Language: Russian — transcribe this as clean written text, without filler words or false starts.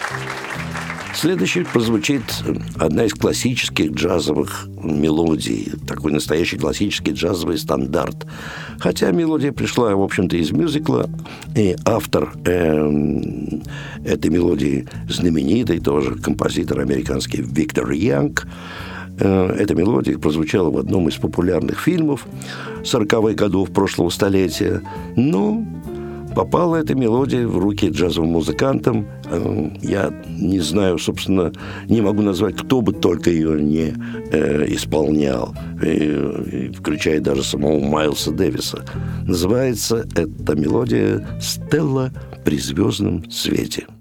Следующей прозвучит одна из классических джазовых мелодий, такой настоящий классический джазовый стандарт. Хотя мелодия пришла, в общем-то, из мюзикла, и автор этой мелодии знаменитый тоже композитор американский Виктор Янг. Эта мелодия прозвучала в одном из популярных фильмов 40-х годов прошлого столетия. Но попала эта мелодия в руки джазовым музыкантам. Я не знаю, собственно, не могу назвать, кто бы только ее не исполнял, включая даже самого Майлса Дэвиса. Называется эта мелодия «Стелла при звездном свете».